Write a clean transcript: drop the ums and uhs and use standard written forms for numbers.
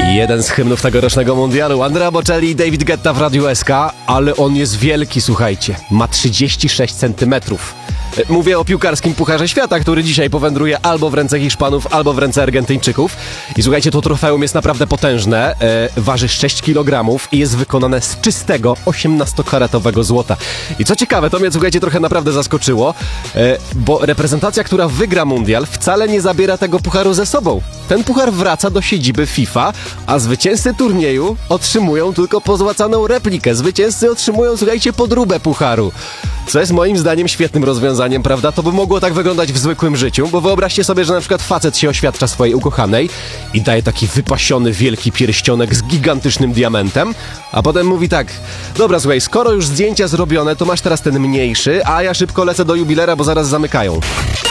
Jeden z hymnów tegorocznego mundialu, Andrea Bocelli i David Guetta w Radiu SK, ale on jest wielki, słuchajcie, ma 36 cm. Mówię o piłkarskim Pucharze Świata, który dzisiaj powędruje albo w ręce Hiszpanów, albo w ręce Argentyńczyków. I słuchajcie, to trofeum jest naprawdę potężne, waży 6 kg i jest wykonane z czystego 18-karatowego złota. I co ciekawe, to mnie, słuchajcie, trochę naprawdę zaskoczyło, bo reprezentacja, która wygra mundial, wcale nie zabiera tego pucharu ze sobą. Ten puchar wraca do siedziby FIFA, a zwycięzcy turnieju otrzymują tylko pozłacaną replikę. Zwycięzcy otrzymują, słuchajcie, podróbę pucharu. Co jest moim zdaniem świetnym rozwiązaniem, prawda? To by mogło tak wyglądać w zwykłym życiu, bo wyobraźcie sobie, że na przykład facet się oświadcza swojej ukochanej i daje taki wypasiony, wielki pierścionek z gigantycznym diamentem, a potem mówi tak: dobra, słuchaj, skoro już zdjęcia zrobione, to masz teraz ten mniejszy, a ja szybko lecę do jubilera, bo zaraz zamykają.